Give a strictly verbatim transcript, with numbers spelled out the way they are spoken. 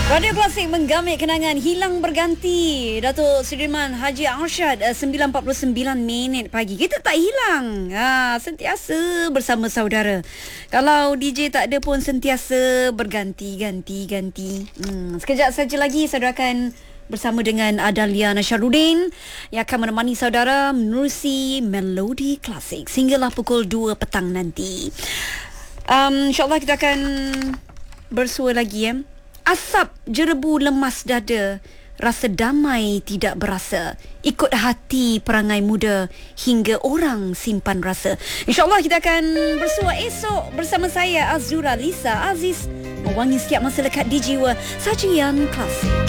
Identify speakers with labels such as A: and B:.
A: Radio Klasik menggamit kenangan hilang berganti. Datuk Sudirman Haji Arsyad, uh, sembilan empat puluh sembilan minit pagi. Kita tak hilang. Ha, sentiasa bersama saudara. Kalau D J tak ada pun sentiasa berganti-ganti-ganti. Hmm, sekejap saja lagi saudara akan bersama dengan Adalia Nasharuddin yang akan menemani saudara menerusi Melodi Klasik sehinggalah pukul dua petang nanti. Um, InsyaAllah kita akan bersua lagi ya. Asap jerebu lemas dada, rasa damai tidak berasa. Ikut hati perangai muda hingga orang simpan rasa. InsyaAllah kita akan bersua esok bersama saya Azura Lisa Aziz, mewangi setiap masa lekat di jiwa sajian klasik.